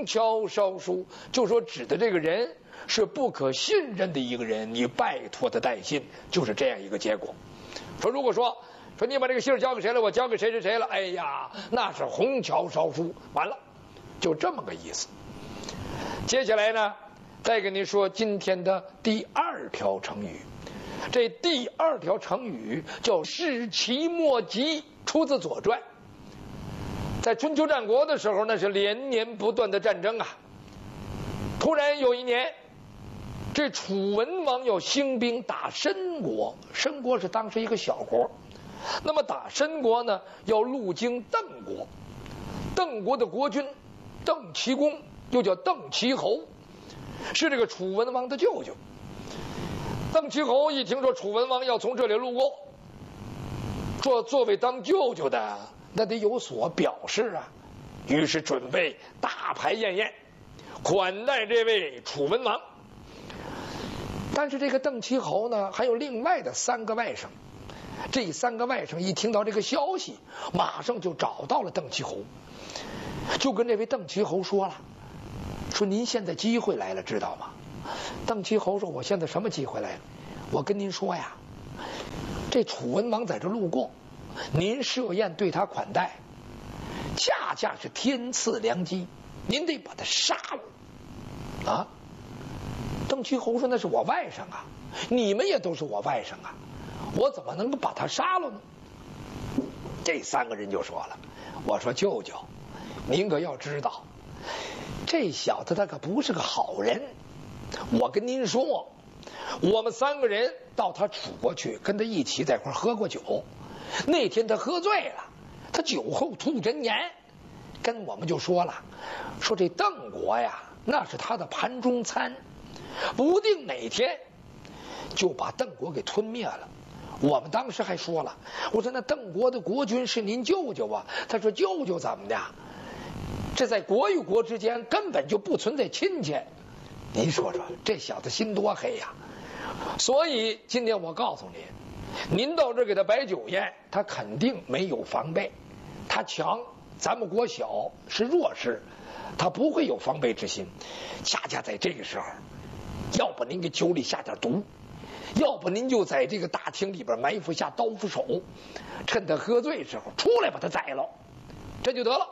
桥烧书，就说指的这个人是不可信任的一个人，你拜托他带信，就是这样一个结果。说如果说你把这个信交给谁了，我交给谁谁谁了，哎呀，那是红桥烧书，完了，就这么个意思。接下来呢，再跟您说今天的第二条成语。这第二条成语叫士其莫及，出自《左传》。在春秋战国的时候，那是连年不断的战争啊。突然有一年，这楚文王要兴兵打申国，申国是当时一个小国。那么打申国呢，要路经邓国，邓国的国君邓齐公，又叫邓齐侯，是这个楚文王的舅舅。邓齐侯一听说楚文王要从这里路过，说作为当舅舅的，那得有所表示啊，于是准备大排宴宴，款待这位楚文王。但是这个邓齐侯呢，还有另外的3个外甥，这3个外甥一听到这个消息，马上就找到了邓齐侯，就跟这位邓齐侯说了，说您现在机会来了，知道吗？邓齐侯说，我现在什么机会来了？我跟您说呀，这楚文王在这路过，您设宴对他款待，恰恰是天赐良机，您得把他杀了啊！邓齐侯说，那是我外甥啊，你们也都是我外甥啊，我怎么能够把他杀了呢？这3个人就说了，我说舅舅，您可要知道，这小子他可不是个好人。我跟您说，我们3个人到他楚国去，跟他一起在一块喝过酒。那天他喝醉了，他酒后吐真言，跟我们就说了，说这邓国呀，那是他的盘中餐，不定哪天就把邓国给吞灭了。我们当时还说了，我说那邓国的国君是您舅舅啊。他说舅舅怎么的，这在国与国之间根本就不存在亲戚。您说说这小子心多黑呀！所以今天我告诉您，您到这给他摆酒宴，他肯定没有防备，他强，咱们国小是弱势，他不会有防备之心。恰恰在这个时候，要不您给酒里下点毒，要不您就在这个大厅里边埋伏下刀斧手，趁他喝醉时候出来把他宰了，这就得了。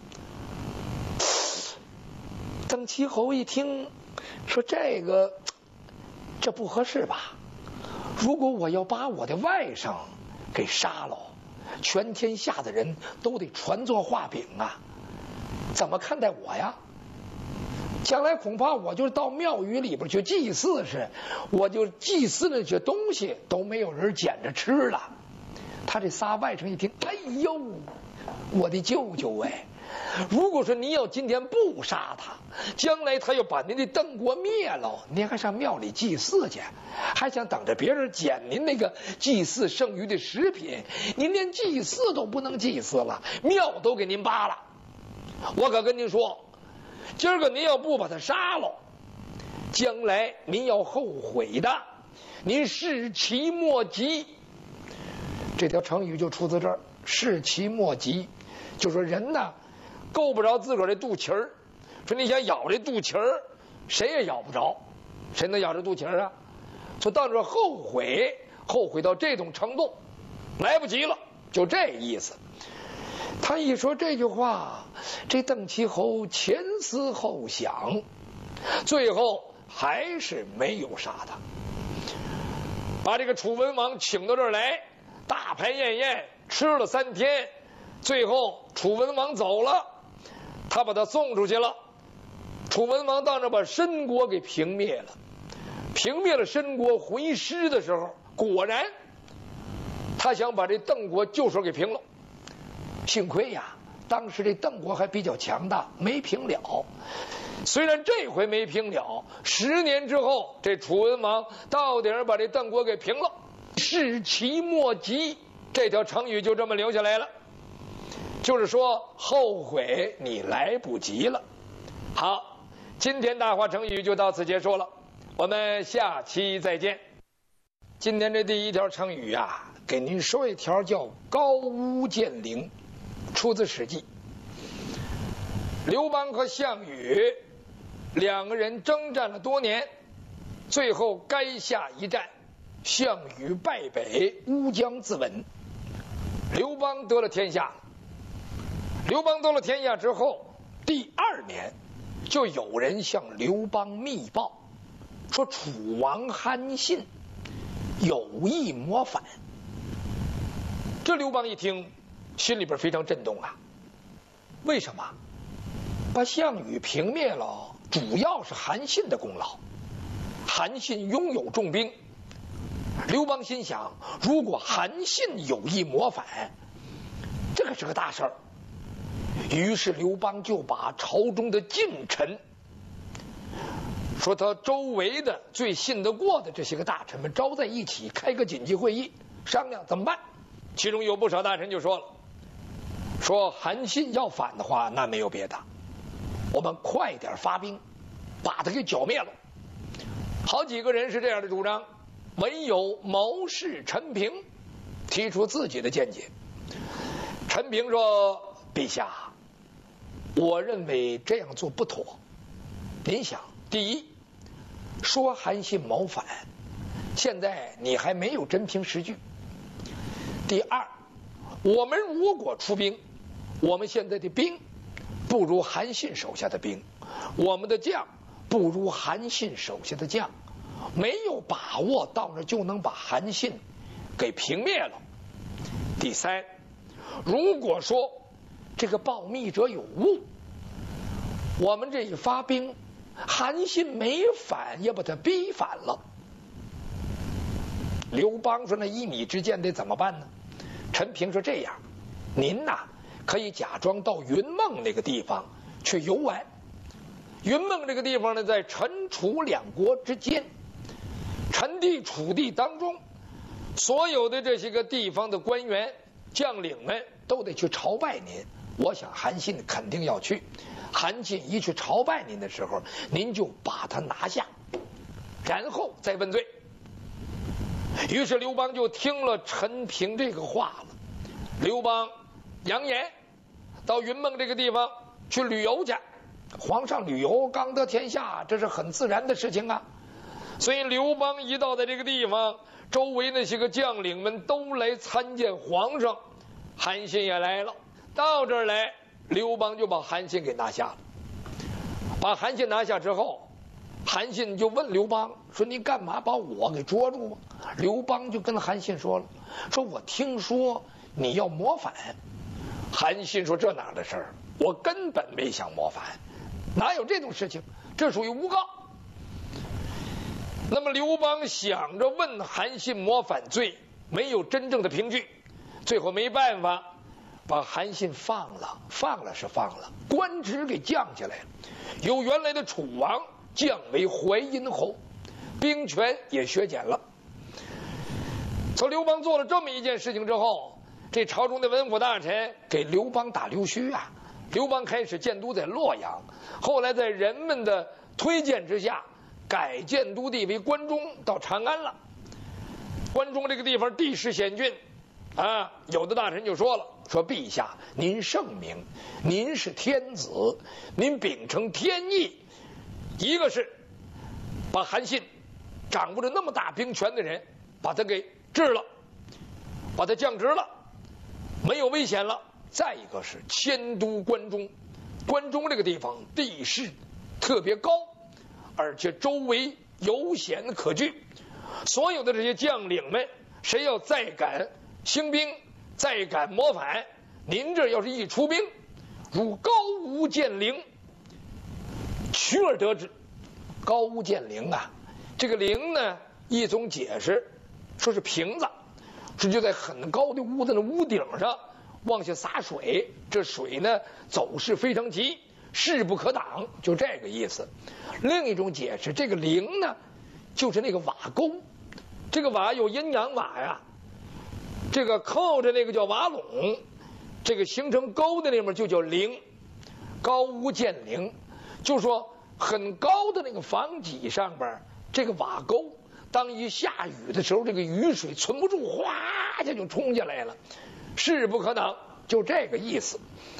邓齐侯一听说这不合适吧，如果我要把我的外甥给杀了，全天下的人都得传作画饼啊，怎么看待我呀？将来恐怕我就到庙宇里边去祭祀时，我就祭祀那些东西都没有人捡着吃了。他这仨外甥一听，哎呦，我的舅舅哎，如果说您要今天不杀他，将来他要把您的邓国灭了，您还上庙里祭祀去，还想等着别人捡您那个祭祀剩余的食品，您连祭祀都不能祭祀了，庙都给您扒了。我可跟您说，今儿个您要不把他杀了，将来您要后悔的，您士其莫及。这条成语就出自这儿，士其莫及，就说人呢够不着自个儿这肚脐儿，说你想咬这肚脐儿，谁也咬不着，谁能咬这肚脐儿啊？说到这后悔，后悔到这种程度，来不及了，就这意思。他一说这句话，这邓齐侯前思后想，最后还是没有杀他，把这个楚文王请到这儿来，大排宴宴，吃了3天，最后楚文王走了，他把他送出去了。楚文王到那把申国给平灭了，平灭了申国，回师的时候，果然他想把这邓国就手给平了。幸亏呀，当时这邓国还比较强大，没平了。虽然这回没平了，10年之后，这楚文王到底把这邓国给平了。士其莫及，这条成语就这么留下来了，就是说后悔你来不及了。好，今天大话成语就到此结束了，我们下期再见。今天这第1条成语啊，给您说一条叫高屋建瓴，出自《史记》。 刘邦和项羽两个人征战了多年，最后垓下一战，项羽败北，乌江自刎，刘邦得了天下。刘邦得了天下之后，第2年就有人向刘邦密报，说楚王韩信有意谋反。这刘邦一听，心里边非常震动啊！为什么？把项羽平灭了，主要是韩信的功劳。韩信拥有重兵，刘邦心想，如果韩信有意谋反，这可是个大事儿。于是刘邦就把朝中的近臣，说他周围的最信得过的这些个大臣们招在一起，开个紧急会议，商量怎么办。其中有不少大臣就说了，说韩信要反的话，那没有别的，我们快点发兵把他给剿灭了。好几个人是这样的主张，唯有谋士陈平提出自己的见解。陈平说，陛下，我认为这样做不妥。您想，第一，说韩信谋反，现在你还没有真凭实据。第二，我们如果出兵，我们现在的兵不如韩信手下的兵，我们的将不如韩信手下的将，没有把握到那就能把韩信给平灭了。第三，如果说这个报密者有误，我们这一发兵，韩信没反也把他逼反了。刘邦说，那依你之见得怎么办呢？陈平说，这样，您呐可以假装到云梦那个地方去游玩。云梦这个地方呢，在陈楚两国之间，陈地楚地当中，所有的这些个地方的官员将领们都得去朝拜您。我想韩信肯定要去，韩信一去朝拜您的时候，您就把他拿下，然后再问罪。于是刘邦就听了陈平这个话了。刘邦扬言到云梦这个地方去旅游去，皇上旅游刚得天下，这是很自然的事情啊。所以刘邦一到的这个地方，周围那些个将领们都来参见皇上，韩信也来了。到这儿来，刘邦就把韩信给拿下了。把韩信拿下之后，韩信就问刘邦说，你干嘛把我给捉住啊？刘邦就跟韩信说了，说我听说你要谋反。韩信说，这哪的事儿，我根本没想谋反，哪有这种事情，这属于诬告。那么刘邦想着问韩信谋反罪，没有真正的凭据，最后没办法把韩信放了。放了是放了，官职给降下来了，由原来的楚王降为淮阴侯，兵权也削减了。从刘邦做了这么一件事情之后，这朝中的文武大臣给刘邦打溜须啊。刘邦开始建都在洛阳，后来在人们的推荐之下，改建都地为关中，到长安了。关中这个地方地势险峻啊，有的大臣就说了，说陛下您圣明，您是天子，您秉承天意，一个是把韩信掌握着那么大兵权的人把他给治了，把他降职了，没有危险了。再一个是迁都关中，关中这个地方地势特别高，而且周围有险可据，所有的这些将领们，谁要再敢兴兵，再敢谋反，您这要是一出兵，如高屋建瓴，取而得之。高屋建瓴啊，这个瓴呢，一种解释说是瓶子，这就在很高的屋子的屋顶上往下洒水，这水呢走势非常急，势不可挡，就这个意思。另一种解释，这个瓴呢就是那个瓦沟，这个瓦有阴阳瓦呀，这个靠着那个叫瓦垄，这个形成沟的那边就叫瓴。高屋建瓴，就说很高的那个房脊上边这个瓦沟，当一下雨的时候，这个雨水存不住，哗一下就冲下来了，势不可挡，就这个意思。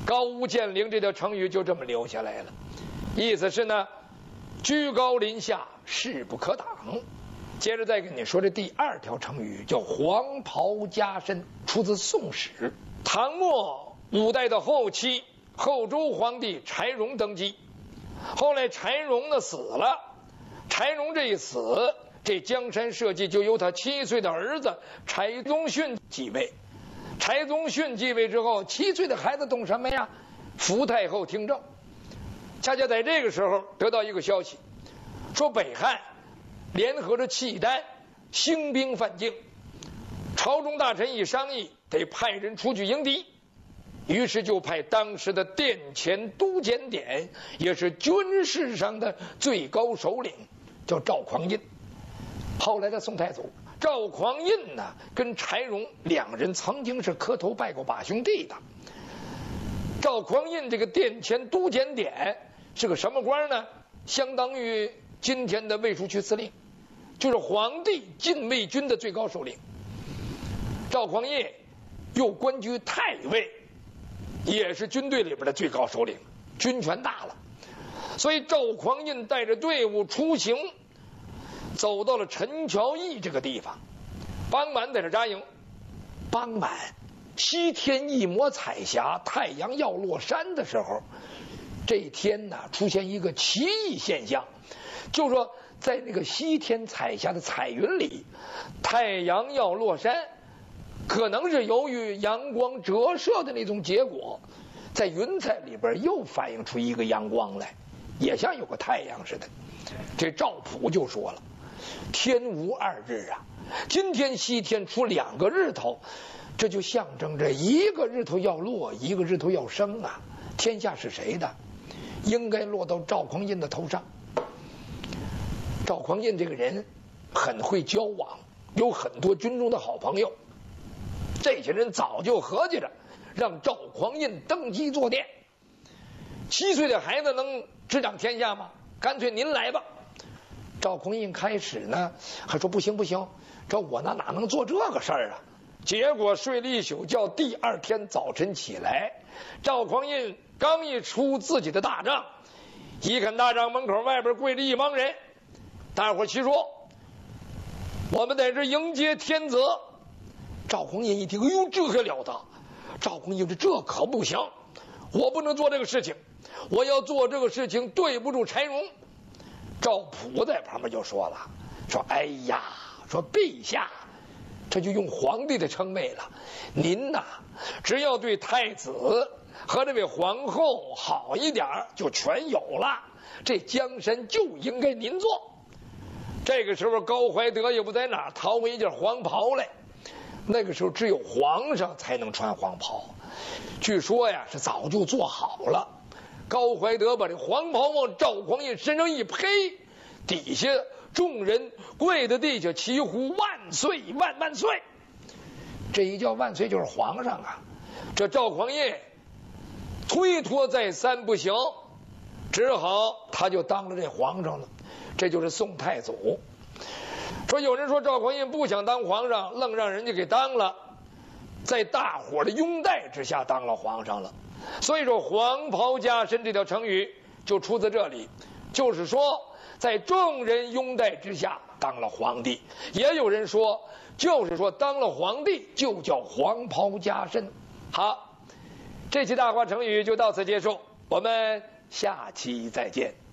高屋建瓴这条成语就这么留下来了，意思是呢，居高临下，势不可挡。接着再跟你说这第二条成语叫黄袍加身，出自《宋史》。唐末五代的后期，后周皇帝柴荣登基，后来柴荣呢死了，柴荣这一死，这江山社稷就由他7岁的儿子柴宗训继位。柴宗训继位之后，7岁的孩子懂什么呀？扶太后听政。恰恰在这个时候得到一个消息，说北汉联合着契丹兴兵犯境，朝中大臣一商议，得派人出去迎敌，于是就派当时的殿前都检点，也是军事上的最高首领，叫赵匡胤。后来的宋太祖赵匡胤呢，跟柴荣两人曾经是磕头拜过把兄弟的。赵匡胤这个殿前都检点是个什么官呢？相当于今天的卫戍区司令，就是皇帝禁卫军的最高首领。赵匡胤又官居太尉，也是军队里边的最高首领，军权大了。所以赵匡胤带着队伍出行，走到了陈桥驿这个地方，傍晚在这扎营。傍晚西天一抹彩霞，太阳要落山的时候，这一天呢出现一个奇异现象，就是说在那个西天彩霞的彩云里，太阳要落山，可能是由于阳光折射的那种结果，在云彩里边又反映出一个阳光来，也像有个太阳似的。这赵普就说了，天无二日啊，今天西天出2个日头，这就象征着一个日头要落，一个日头要升啊。天下是谁的？应该落到赵匡胤的头上。赵匡胤这个人很会交往，有很多军中的好朋友。这些人早就合计着让赵匡胤登基坐殿。7岁的孩子能执掌天下吗？干脆您来吧。赵匡胤开始呢还说不行，这我哪能做这个事儿啊？结果睡了一宿觉，第二天早晨起来，赵匡胤刚一出自己的大帐，一看大帐门口外边跪着一帮人，大伙齐说我们在这迎接天子。赵匡胤一听，哎呦，这可了得！赵匡胤这可不行，我不能做这个事情，我要做这个事情对不住柴荣。赵普在旁边就说了，说哎呀，说陛下，这就用皇帝的称谓了，您呐只要对太子和这位皇后好一点就全有了，这江山就应该您做。这个时候高怀德也不在哪掏回一件黄袍来，那个时候只有皇上才能穿黄袍，据说呀是早就做好了。高怀德把这黄袍往赵匡胤身上一披，底下众人跪在地下齐呼万岁万岁。这一叫万岁就是皇上啊。这赵匡胤推脱再三不行，只好他就当了这皇上了。这就是宋太祖。说有人说赵匡胤不想当皇上，愣让人家给当了，在大伙的拥戴之下当了皇上了。所以说黄袍加身这条成语就出自这里，就是说在众人拥戴之下当了皇帝。也有人说就是说当了皇帝就叫黄袍加身。好，这期大话成语就到此结束，我们下期再见。